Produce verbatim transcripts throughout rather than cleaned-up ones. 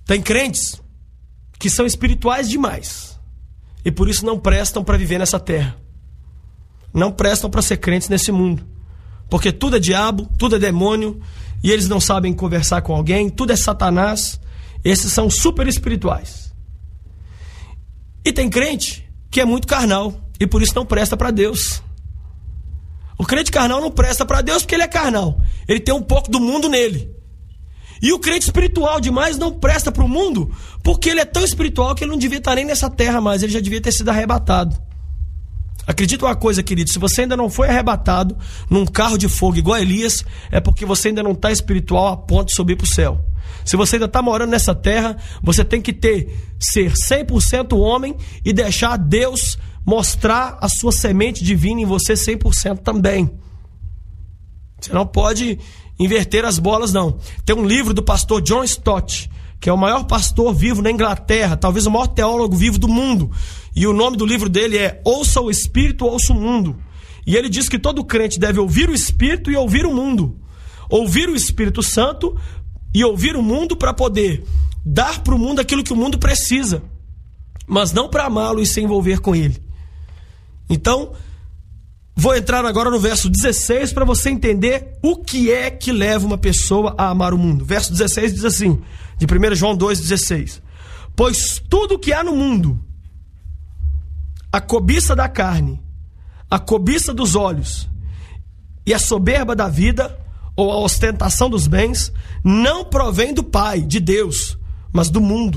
Tem crentes que são espirituais demais e por isso não prestam para viver nessa terra. Não prestam para ser crentes nesse mundo. Porque tudo é diabo, tudo é demônio, e eles não sabem conversar com alguém, tudo é Satanás. Esses são super espirituais. E tem crente que é muito carnal e por isso não presta para Deus. O crente carnal não presta para Deus porque ele é carnal. Ele tem um pouco do mundo nele. E o crente espiritual demais não presta para o mundo porque ele é tão espiritual que ele não devia estar nem nessa terra mais. Ele já devia ter sido arrebatado. Acredita uma coisa, querido, se você ainda não foi arrebatado num carro de fogo igual a Elias, é porque você ainda não está espiritual a ponto de subir para o céu. Se você ainda está morando nessa terra, você tem que ter, ser cem por cento homem e deixar Deus mostrar a sua semente divina em você cem por cento também. Você não pode inverter as bolas, não. Tem um livro do pastor John Stott, que é o maior pastor vivo na Inglaterra, talvez o maior teólogo vivo do mundo. E o nome do livro dele é Ouça o Espírito, Ouça o Mundo. E ele diz que todo crente deve ouvir o Espírito e ouvir o mundo. Ouvir o Espírito Santo e ouvir o mundo para poder dar para o mundo aquilo que o mundo precisa, mas não para amá-lo e se envolver com ele. Então, vou entrar agora no verso dezesseis para você entender o que é que leva uma pessoa a amar o mundo. Verso dezesseis diz assim, de primeiro João dois, dezesseis. Pois tudo que há no mundo, a cobiça da carne, a cobiça dos olhos e a soberba da vida, ou a ostentação dos bens, não provém do Pai, de Deus, mas do mundo.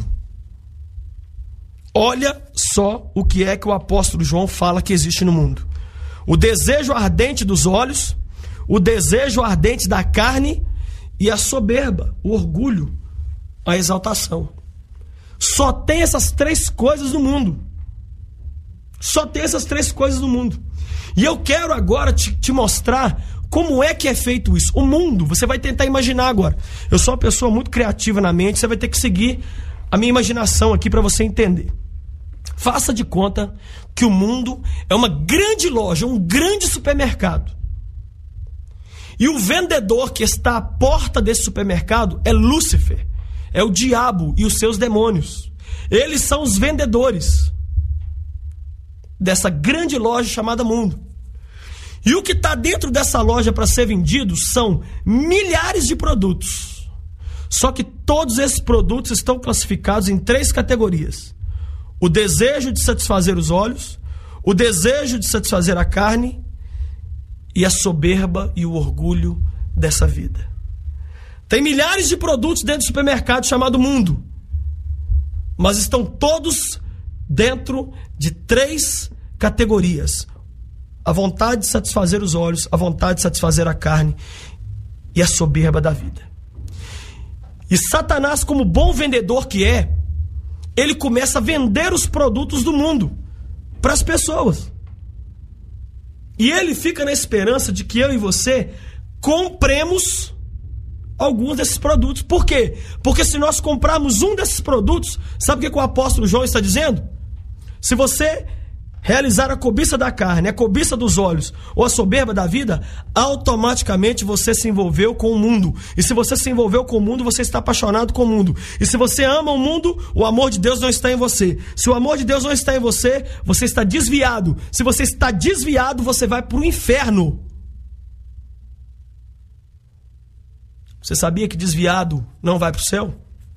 Olha só o que é que o apóstolo João fala que existe no mundo. O desejo ardente dos olhos, o desejo ardente da carne e a soberba, o orgulho, a exaltação. Só tem essas três coisas no mundo. Só tem essas três coisas no mundo. E eu quero agora te, te mostrar como é que é feito isso. O mundo, você vai tentar imaginar agora. Eu sou uma pessoa muito criativa na mente, você vai ter que seguir a minha imaginação aqui para você entender. Faça de conta que o mundo é uma grande loja, um grande supermercado. E o vendedor que está à porta desse supermercado é Lúcifer, é o diabo e os seus demônios. Eles são os vendedores dessa grande loja chamada mundo. E o que está dentro dessa loja para ser vendido são milhares de produtos. Só que todos esses produtos estão classificados em três categorias: o desejo de satisfazer os olhos, o desejo de satisfazer a carne e a soberba e o orgulho dessa vida. Tem milhares de produtos dentro do supermercado chamado mundo, mas estão todos dentro de três categorias: a vontade de satisfazer os olhos, a vontade de satisfazer a carne e a soberba da vida. E Satanás, como bom vendedor que é, ele começa a vender os produtos do mundo para as pessoas. E ele fica na esperança de que eu e você compremos alguns desses produtos. Por quê? Porque se nós comprarmos um desses produtos, sabe o que, que o apóstolo João está dizendo? Se você realizar a cobiça da carne, a cobiça dos olhos ou a soberba da vida, automaticamente você se envolveu com o mundo. E se você se envolveu com o mundo, você está apaixonado com o mundo. E se você ama o mundo, o amor de Deus não está em você. Se o amor de Deus não está em você, você está desviado. Se você está desviado, você vai para o inferno. Você sabia que desviado não vai para o céu?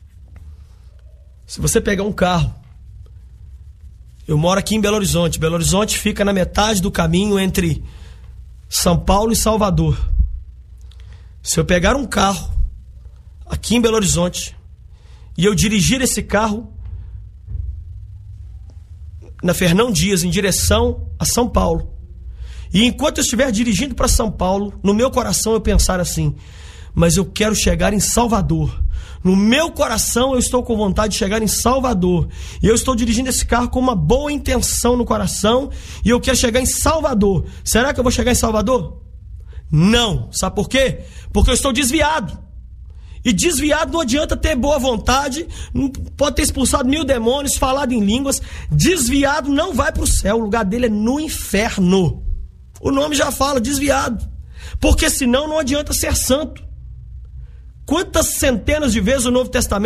Se você pegar um carro, eu moro aqui em Belo Horizonte. Belo Horizonte fica na metade do caminho entre São Paulo e Salvador. Se eu pegar um carro aqui em Belo Horizonte e eu dirigir esse carro na Fernão Dias em direção a São Paulo, e enquanto eu estiver dirigindo para São Paulo, no meu coração eu pensar assim: mas eu quero chegar em Salvador. No meu coração eu estou com vontade de chegar em Salvador. E eu estou dirigindo esse carro com uma boa intenção no coração. E eu quero chegar em Salvador. Será que eu vou chegar em Salvador? Não. Sabe por quê? Porque eu estou desviado. E desviado não adianta ter boa vontade, pode ter expulsado mil demônios, falado em línguas. Desviado não vai para o céu. O lugar dele é no inferno. O nome já fala, desviado. Porque senão não adianta ser santo. Quantas centenas de vezes o Novo Testamento